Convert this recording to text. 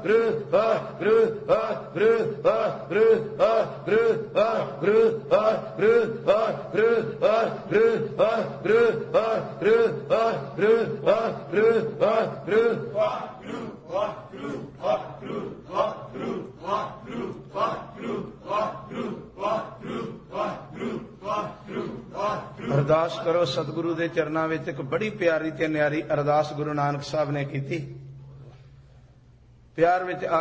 ਅਰਦਾਸ ਕਰੋ ਸਤਿਗੁਰੂ ਦੇ ਚਰਨਾਂ ਵਿੱਚ। ਇੱਕ ਬੜੀ ਪਿਆਰੀ ਤੇ ਨਿਆਰੀ ਅਰਦਾਸ ਗੁਰੂ ਨਾਨਕ ਸਾਹਿਬ ਨੇ ਕੀਤੀ। ਪਿਆਰ ਵਿੱਚ